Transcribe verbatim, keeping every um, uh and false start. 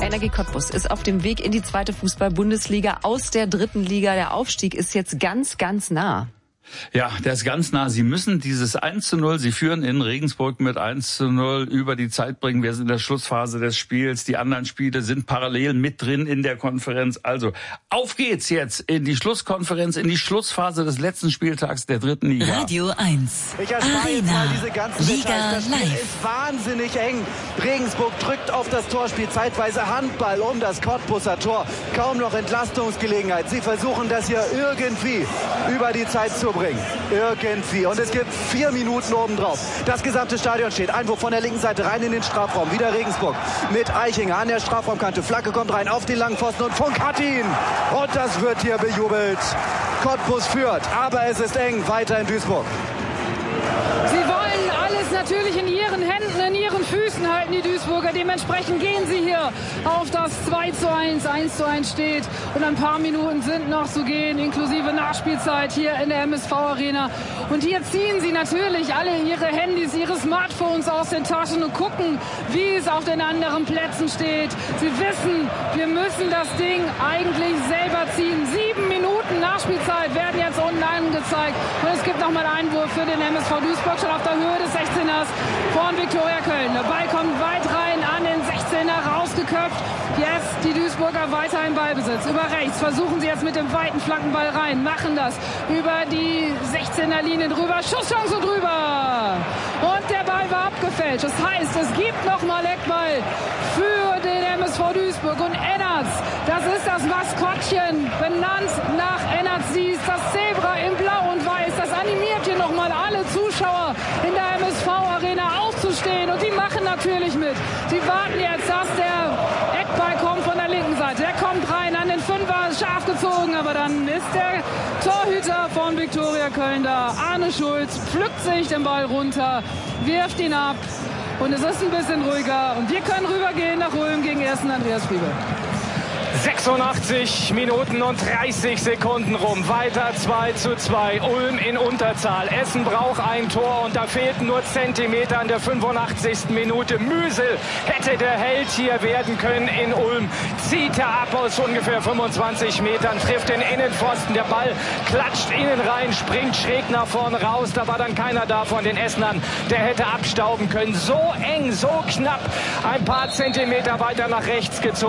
Energie Cottbus ist auf dem Weg in die zweite Fußball-Bundesliga aus der dritten Liga. Der Aufstieg ist jetzt ganz, ganz nah. Ja, der ist ganz nah. Sie müssen dieses eins zu null, Sie führen in Regensburg mit eins zu null über die Zeit bringen. Wir sind in der Schlussphase des Spiels. Die anderen Spiele sind parallel mit drin in der Konferenz. Also, auf geht's jetzt in die Schlusskonferenz, in die Schlussphase des letzten Spieltags der dritten Liga. Radio eins. Ich erspare jetzt mal diese ganzen Details. Das Spiel ist wahnsinnig eng. Regensburg drückt auf das Torspiel, zeitweise Handball um das Cottbuser Tor. Kaum noch Entlastungsgelegenheit. Sie versuchen das hier irgendwie über die Zeit zu bringen. Irgendwie. Und es gibt vier Minuten obendrauf. Das gesamte Stadion steht. Einwurf von der linken Seite rein in den Strafraum. Wieder Regensburg mit Eichinger an der Strafraumkante. Flagge kommt rein auf den langen Pfosten und Funk hat ihn. Und das wird hier bejubelt. Cottbus führt, aber es ist eng. Weiter in Duisburg. Sie wollen alles natürlich in ihren Händen, in ihren Füßen halten, die Duisburger. Dementsprechend gehen sie hier auf das zwei zu eins. eins zu eins steht und ein paar Minuten sind noch zu gehen, inklusive Nachspielzeit hier in der M S V-Arena. Und hier ziehen sie natürlich alle ihre Handys, ihre Smartphones aus den Taschen und gucken, wie es auf den anderen Plätzen steht. Sie wissen, wir müssen das Ding eigentlich selber ziehen. Sieben Minuten Nachspielzeit werden jetzt unten angezeigt. Und es gibt nochmal einen Einwurf für den M S V Duisburg, schon auf der Höhe des sechzehners von Viktoria Köln. Der Ball kommt weit rein an den sechzehner, rausgeköpft. Jetzt die Duisburger weiter im Ballbesitz. Über rechts versuchen sie jetzt mit dem weiten Flankenball rein. Machen das über die sechzehner Linie drüber. Schusschance drüber. Und der Ball war abgefälscht. Das heißt, es gibt nochmal Eckball für den M S V Duisburg. Und Ennertz, das ist das Maskottchen, benannt nach Ennertz. Sie ist das Zebra in Blau und Weiß. Das animiert hier nochmal alle Zuschauer in der M S V-Arena aufzustehen. Und die machen natürlich mit. Die warten jetzt, dass der Eckball kommt von der linken Seite. Der kommt rein an den Fünfer, scharf gezogen. Aber dann ist der Torhüter von Viktoria Köln da. Arne Schulz pflückt sich den Ball runter, wirft ihn ab. Und es ist ein bisschen ruhiger. Und wir können rübergehen nach Ulm gegen ersten Andreas Friebe. sechsundachtzig Minuten und dreißig Sekunden rum. Weiter zwei zu zwei. Ulm in Unterzahl. Essen braucht ein Tor und da fehlten nur Zentimeter an der fünfundachtzigsten Minute. Müsel hätte der Held hier werden können in Ulm. Zieht er ab aus ungefähr fünfundzwanzig Metern, trifft den Innenpfosten. Der Ball klatscht innen rein, springt schräg nach vorne raus. Da war dann keiner da von den Essenern. Der hätte abstauben können. So eng, so knapp. Ein paar Zentimeter weiter nach rechts gezogen.